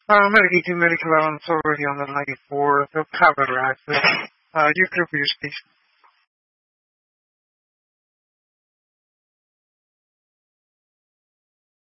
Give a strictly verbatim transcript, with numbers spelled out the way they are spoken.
Uh, medical, medical allowance already on the ninety-four. They'll cover access. Uh, you clear for your speech.